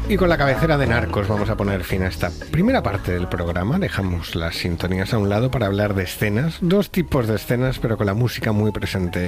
Y con la cabecera de Narcos vamos a poner fin a esta primera parte del programa. Dejamos las sintonías a un lado para hablar de escenas, dos tipos de escenas, pero con la música muy presente